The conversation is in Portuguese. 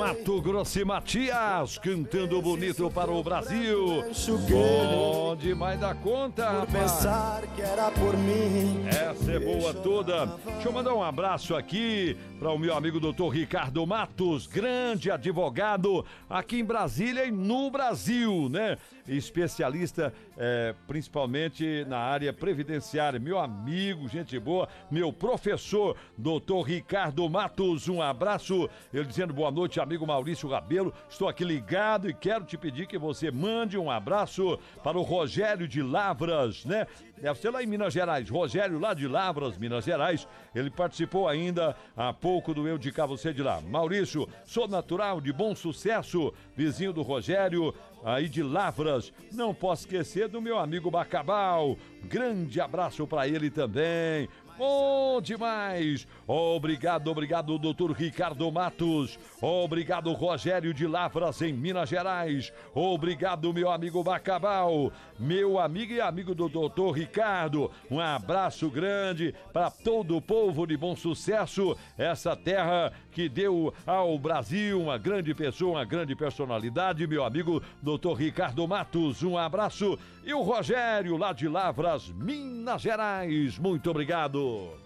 Mato Grosso e Matias, cantando bonito para o Brasil. Bom demais da conta, rapaz. Essa é boa toda. Deixa eu mandar um abraço aqui para o meu amigo Dr. Ricardo Matos, grande advogado aqui em Brasília e no Brasil, né? Especialista principalmente na área previdenciária. Meu amigo, gente boa, meu professor, Dr. Ricardo Matos, um abraço. Ele dizendo boa noite, amigo Maurício Rabelo. Estou aqui ligado e quero te pedir que você mande um abraço para o Rogério de Lavras, né? Deve ser lá em Minas Gerais. Rogério lá de Lavras, Minas Gerais. Ele participou ainda há pouco do Eu de Cá, Você de Lá. Maurício, sou natural de Bom Sucesso, vizinho do Rogério, aí de Lavras. Não posso esquecer do meu amigo Bacabal. Grande abraço para ele também. Bom demais! Obrigado, doutor Ricardo Matos. Obrigado, Rogério de Lavras, em Minas Gerais. Obrigado, meu amigo Bacabal. Meu amigo e amigo do doutor Ricardo. Um abraço grande para todo o povo de Bom Sucesso. Essa terra que deu ao Brasil uma grande pessoa, uma grande personalidade. Meu amigo doutor Ricardo Matos, um abraço. E o Rogério, lá de Lavras, Minas Gerais. Muito obrigado.